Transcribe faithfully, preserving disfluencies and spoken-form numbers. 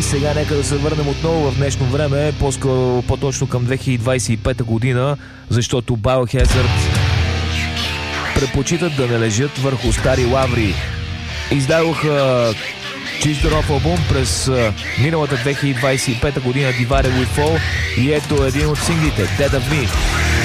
сега нека да се върнем отново в днешно време, по-скоро, по-точно към две хиляди двадесет и пета година, защото Biohazard предпочитат да не лежат върху стари лаври. Издадоха чисто нов албум през миналата две хиляди двадесет и пета година, Divided We Fall, и ето един от синглите, Dead of Me.